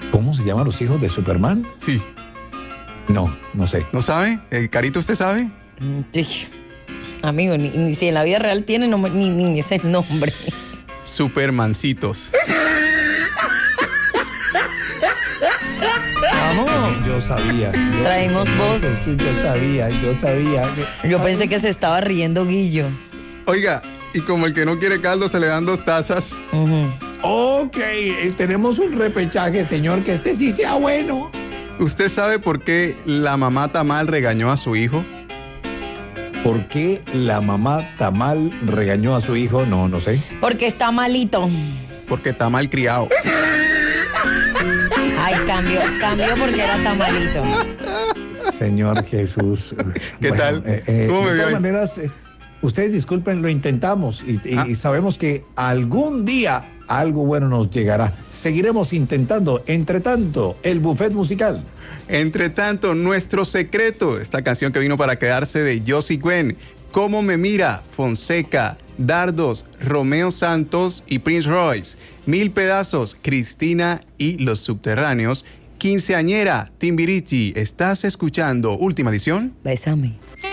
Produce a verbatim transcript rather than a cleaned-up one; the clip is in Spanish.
¿Cómo se llaman los hijos de Superman? Sí. No, no sé. ¿No sabe? Eh, Carito, ¿usted sabe? Sí. Amigo, ni, ni si en la vida real tiene nom- ni, ni ese nombre. Supermancitos. Vamos. Yo sabía. Yo, Traemos voz. Jesús, yo sabía, yo sabía. Yo pensé que se estaba riendo Guillo. Oiga, y como el que no quiere caldo se le dan dos tazas. Uh-huh. Ok, eh, tenemos un repechaje, señor, que este sí sea bueno. ¿Usted sabe por qué la mamá Tamal regañó a su hijo? ¿Por qué la mamá Tamal regañó a su hijo? No, no sé. Porque está malito. Porque está mal criado. Ay, cambió, cambió porque era tan malito. Señor Jesús. ¿Qué Bueno, tal? eh, eh, ¿Cómo me de vio todas hoy? maneras, eh, ustedes disculpen, lo intentamos y, y- Ah. y sabemos que algún día algo bueno nos llegará. Seguiremos intentando. Entre tanto, el buffet musical. Entre tanto, nuestro secreto, esta canción que vino para quedarse de Josie Gwen, Cómo me mira, Fonseca, Dardos, Romeo Santos y Prince Royce, Mil pedazos, Cristina y Los Subterráneos, Quinceañera, Timbiriche. ¿Estás escuchando Última Edición? Bésame.